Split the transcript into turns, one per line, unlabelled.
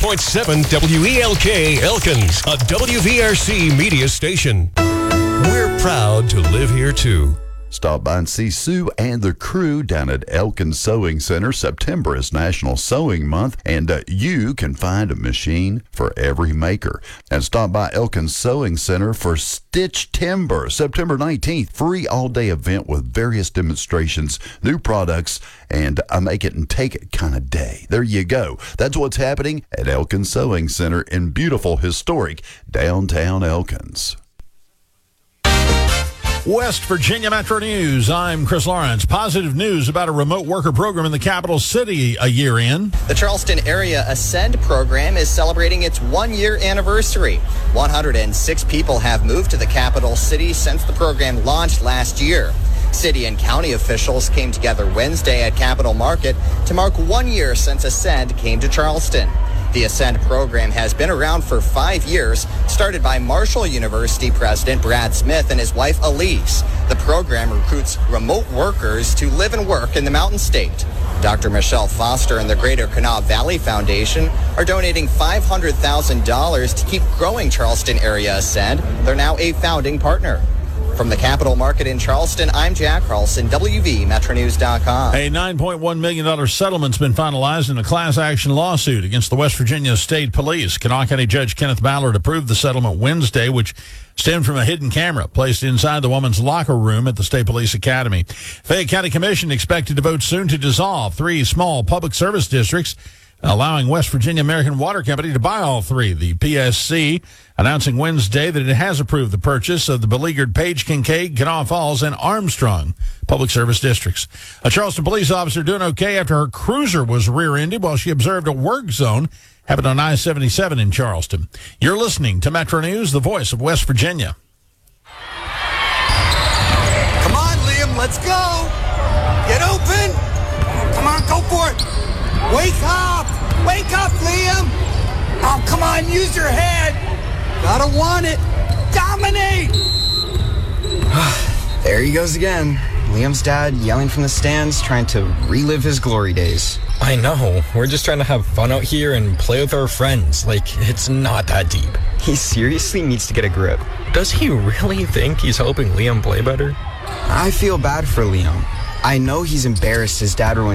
100.7 WELK Elkins, a WVRC media station. We're proud to live here too.
Stop by and see Sue and the crew down at Elkins Sewing Center. September is National Sewing Month, and you can find a machine for every maker. And stop by Elkins Sewing Center for Stitch Timber, September 19th. Free all-day event with various demonstrations, new products, and a make it and take it kind of day. There you go. That's what's happening at Elkins Sewing Center in beautiful, historic downtown Elkins.
West Virginia Metro News. I'm Chris Lawrence. Positive news about a remote worker program in the capital city a year in.
The Charleston Area Ascend program is celebrating its one-year anniversary. 106 people have moved to the capital city since the program launched last year. City and county officials came together Wednesday at Capitol Market to mark 1 year since Ascend came to Charleston. The Ascend program has been around for 5 years, started by Marshall University President Brad Smith and his wife Elise. The program recruits remote workers to live and work in the Mountain State. Dr. Michelle Foster and the Greater Kanawha Valley Foundation are donating $500,000 to keep growing Charleston Area Ascend. They're now a founding partner. From the Capitol Market in Charleston, I'm Jack Carlson, WVMetroNews.com.
A $9.1 million settlement's been finalized in a class action lawsuit against the West Virginia State Police. Kanawha County Judge Kenneth Ballard approved the settlement Wednesday, which stemmed from a hidden camera placed inside the woman's locker room at the State Police Academy. Fayette County Commission expected to vote soon to dissolve 3 small public service districts, allowing West Virginia American Water Company to buy all 3. The PSC announcing Wednesday that it has approved the purchase of the beleaguered Page, Kincaid, Kanawha Falls, and Armstrong public service districts. A Charleston police officer doing okay after her cruiser was rear-ended while she observed a work zone happened on I-77 in Charleston. You're listening to Metro News, the voice of West Virginia.
Come on, Liam, let's go. Get open. Come on, go for it. Wake up! Wake up, Liam! Oh, come on, use your head! Gotta want it! Dominate!
There he goes again. Liam's dad yelling from the stands, trying to relive his glory days.
I know. We're just trying to have fun out here and play with our friends. Like, it's not that deep.
He seriously needs to get a grip.
Does he really think he's helping Liam play better?
I feel bad for Liam. I know he's embarrassed his dad ruined